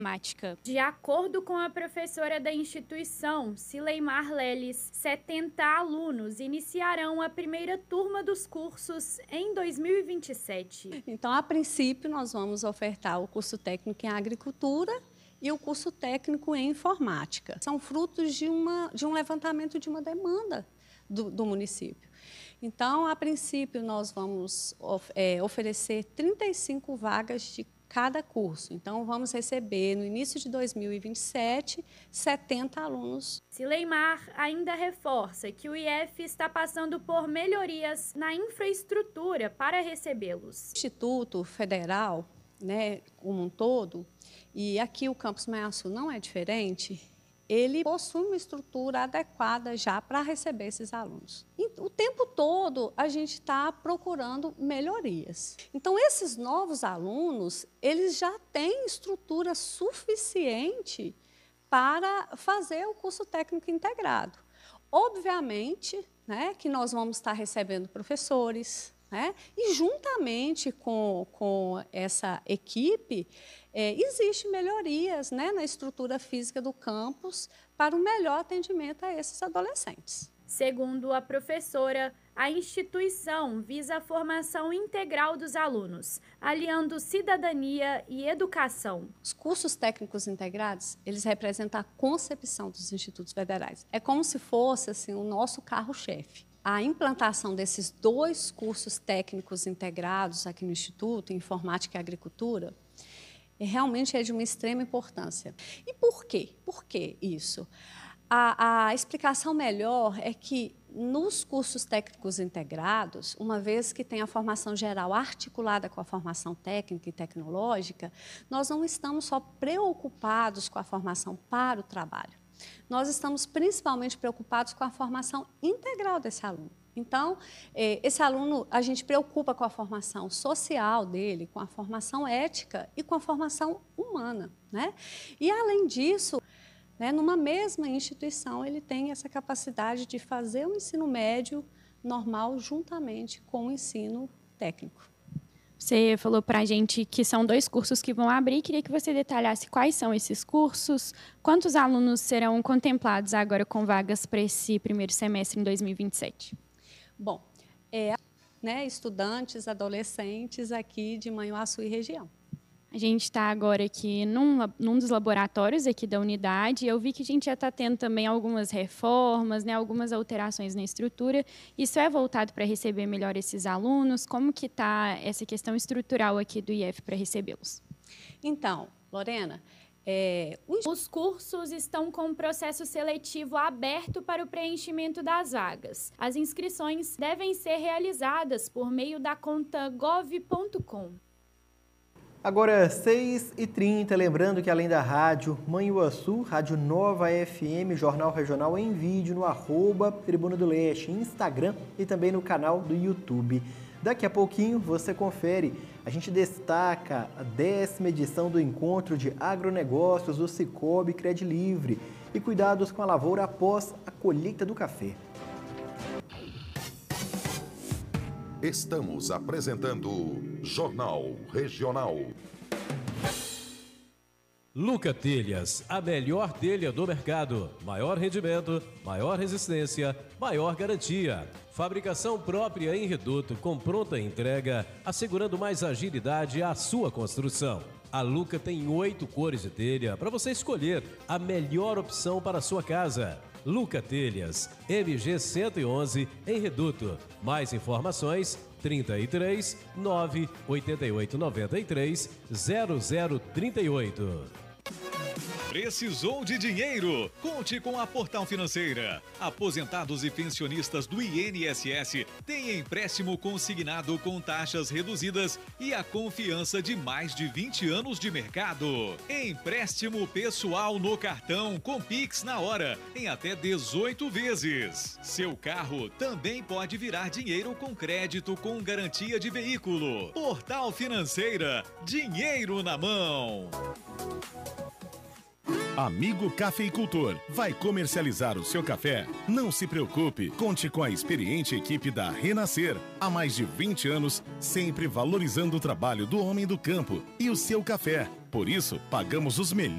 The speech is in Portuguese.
Matemática. De acordo com a professora da instituição, Cileimar Leles, 70 alunos iniciarão a primeira turma dos cursos em 2027. Então, a princípio, nós vamos ofertar o curso técnico em agricultura e o curso técnico em informática. São frutos de um levantamento de uma demanda do município. Então, a princípio, nós vamos oferecer 35 vagas de cada curso. Então, vamos receber, no início de 2027, 70 alunos. Cileimar ainda reforça que o IF está passando por melhorias na infraestrutura para recebê-los. O Instituto Federal, como um todo, e aqui o Campus Manhuaçu não é diferente, ele possui uma estrutura adequada já para receber esses alunos. E o tempo todo a gente está procurando melhorias. Então, esses novos alunos, eles já têm estrutura suficiente para fazer o curso técnico integrado. Obviamente, que nós vamos estar recebendo professores, e juntamente com essa equipe, existem melhorias na estrutura física do campus para o melhor atendimento a esses adolescentes. Segundo a professora, a instituição visa a formação integral dos alunos, aliando cidadania e educação. Os cursos técnicos integrados, eles representam a concepção dos institutos federais. É como se fosse o nosso carro-chefe. A implantação desses 2 cursos técnicos integrados aqui no Instituto, Informática e Agricultura, realmente é de uma extrema importância. E por quê? Por que isso? A explicação melhor é que nos cursos técnicos integrados, uma vez que tem a formação geral articulada com a formação técnica e tecnológica, nós não estamos só preocupados com a formação para o trabalho. Nós estamos principalmente preocupados com a formação integral desse aluno. Então, esse aluno, a gente preocupa com a formação social dele, com a formação ética e com a formação humana. E, além disso, numa mesma instituição, ele tem essa capacidade de fazer o ensino médio normal juntamente com o ensino técnico. Você falou para a gente que são 2 cursos que vão abrir. Queria que você detalhasse quais são esses cursos, quantos alunos serão contemplados agora com vagas para esse primeiro semestre em 2027. Bom, estudantes, adolescentes aqui de Manhuaçu e região. A gente está agora aqui num dos laboratórios aqui da unidade. Eu vi que a gente já está tendo também algumas reformas, algumas alterações na estrutura. Isso é voltado para receber melhor esses alunos? Como que está essa questão estrutural aqui do IF para recebê-los? Então, Lorena, os cursos estão com um processo seletivo aberto para o preenchimento das vagas. As inscrições devem ser realizadas por meio da conta gov.com. Agora, 6h30, lembrando que além da rádio Manhuaçu, Rádio Nova FM, Jornal Regional em vídeo no @Tribuna do Leste, Instagram e também no canal do YouTube. Daqui a pouquinho você confere. A gente destaca a 10ª edição do Encontro de Agronegócios do Cicobi Credilivre e cuidados com a lavoura após a colheita do café. Estamos apresentando Jornal Regional. Luca Telhas, a melhor telha do mercado. Maior rendimento, maior resistência, maior garantia. Fabricação própria em reduto com pronta entrega, assegurando mais agilidade à sua construção. A Luca tem 8 cores de telha para você escolher a melhor opção para a sua casa. Luca Telhas, MG 111 em reduto. Mais informações 33 988 93 0038. Precisou de dinheiro? Conte com a Portal Financeira. Aposentados e pensionistas do INSS têm empréstimo consignado com taxas reduzidas e a confiança de mais de 20 anos de mercado. Empréstimo pessoal no cartão com Pix na hora, em até 18 vezes. Seu carro também pode virar dinheiro com crédito com garantia de veículo. Portal Financeira, dinheiro na mão. Amigo cafeicultor, vai comercializar o seu café? Não se preocupe, conte com a experiente equipe da Renascer. Há mais de 20 anos, sempre valorizando o trabalho do homem do campo e o seu café. Por isso, pagamos os melhores